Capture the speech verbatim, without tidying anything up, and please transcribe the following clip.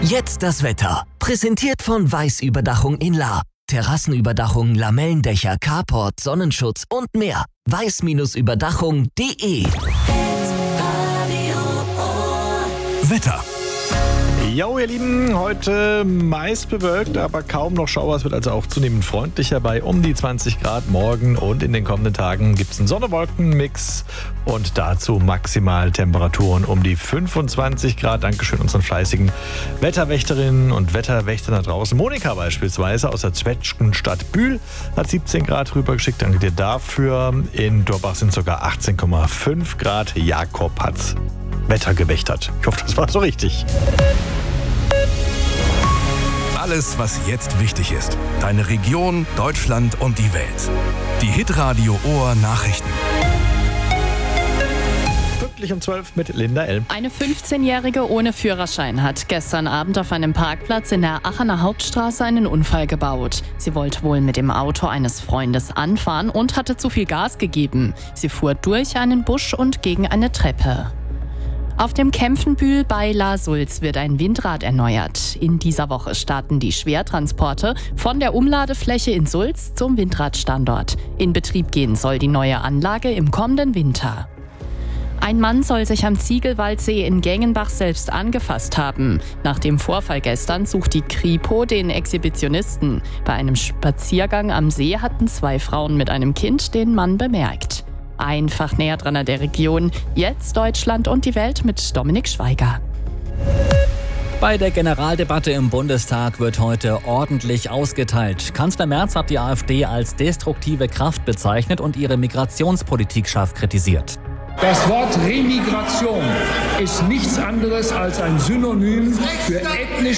Jetzt das Wetter. Präsentiert von Weiß-Überdachung in Lahr. Terrassenüberdachung, Lamellendächer, Carport, Sonnenschutz und mehr. weiß-überdachung punkt de. Wetter. Jo, ihr Lieben, heute meist bewölkt, aber kaum noch Schauer. Es wird also auch zunehmend freundlicher bei um die zwanzig Grad morgen. Und in den kommenden Tagen gibt es einen Sonne-Wolken-Mix und dazu maximal Temperaturen um die fünfundzwanzig Grad. Dankeschön unseren fleißigen Wetterwächterinnen und Wetterwächtern da draußen. Monika beispielsweise aus der Zwetschgenstadt Bühl hat siebzehn Grad rübergeschickt. Danke dir dafür. In Dorbach sind sogar achtzehn Komma fünf Grad. Jakob hat's Wetter gewächtert. Ich hoffe, das war so richtig. Alles, was jetzt wichtig ist. Deine Region, Deutschland und die Welt. Die Hitradio Ohr Nachrichten. Pünktlich um zwölf mit Linda Elm. Eine fünfzehnjährige ohne Führerschein hat gestern Abend auf einem Parkplatz in der Aachener Hauptstraße einen Unfall gebaut. Sie wollte wohl mit dem Auto eines Freundes anfahren und hatte zu viel Gas gegeben. Sie fuhr durch einen Busch und gegen eine Treppe. Auf dem Kempfenbühl bei La Sulz wird ein Windrad erneuert. In dieser Woche starten die Schwertransporte von der Umladefläche in Sulz zum Windradstandort. In Betrieb gehen soll die neue Anlage im kommenden Winter. Ein Mann soll sich am Ziegelwaldsee in Gengenbach selbst angefasst haben. Nach dem Vorfall gestern sucht die Kripo den Exhibitionisten. Bei einem Spaziergang am See hatten zwei Frauen mit einem Kind den Mann bemerkt. Einfach näher dran an der Region. Jetzt Deutschland und die Welt mit Dominik Schweiger. Bei der Generaldebatte im Bundestag wird heute ordentlich ausgeteilt. Kanzler Merz hat die AfD als destruktive Kraft bezeichnet und ihre Migrationspolitik scharf kritisiert. Das Wort Remigration ist nichts anderes als ein Synonym für ethnische